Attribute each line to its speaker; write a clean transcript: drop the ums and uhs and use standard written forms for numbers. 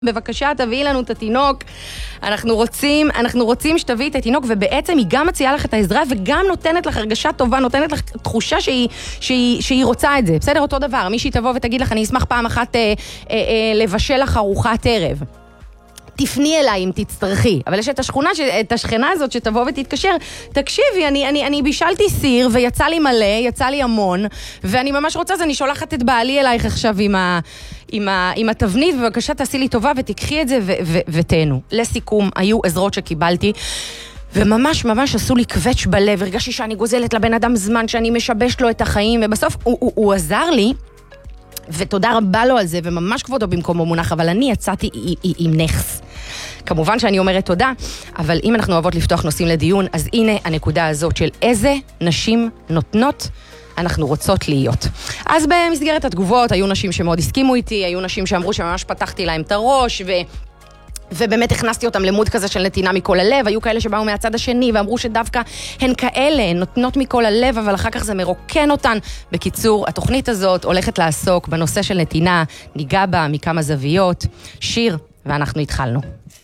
Speaker 1: בבקשה, תביאי לנו את התינוק. אנחנו רוצים שתביאי את התינוק, ובעצם היא גם מציעה לך את העזרה, וגם נותנת לך הרגשה טובה, נותנת לך תחושה שהיא רוצה את זה. בסדר, אותו דבר. מישהי תבוא ותגיד לך, אני אשמח פעם אחת לבשל לך ארוחת ערב. תפני אליי אם תצטרכי. אבל יש את השכנה הזאת שתבוא ותתקשר, תקשיבי, אני בישלתי סיר, ויצא לי מלא, יצא לי המון, ואני ממש רוצה, אז אני שולחת את בעלי אלייך עכשיו עם התבנית, ובבקשה תעשי לי טובה, ותקחי את זה ותהנו. לסיכום, היו עזרות שקיבלתי, וממש ממש עשו לי קווץ' בלב, הרגשתי שאני גוזלת לבן אדם זמן, שאני משבש לו את החיים, ובסוף הוא עזר לי, ותודה רבה לו על זה, וממש כבודו במקומו מונח, אבל אני יצאתי עם נכס. כמובן שאני אומרת תודה, אבל אם אנחנו אוהבות לפתוח נושאים לדיון, אז הנה הנקודה הזאת של איזה נשים נותנות אנחנו רוצות להיות. אז במסגרת התגובות, היו נשים שמאוד הסכימו איתי, היו נשים שאמרו שממש פתחתי להם את הראש, ובאמת הכנסתי אותם למוד כזה של נתינה מכל הלב, היו כאלה שבאו מהצד השני ואמרו שדווקא הן כאלה, הן נותנות מכל הלב, אבל אחר כך זה מרוקן אותן. בקיצור, התוכנית הזאת הולכת לעסוק בנושא של נתינה, ניגע בה מכמה זוויות. שיר, ואנחנו התחלנו.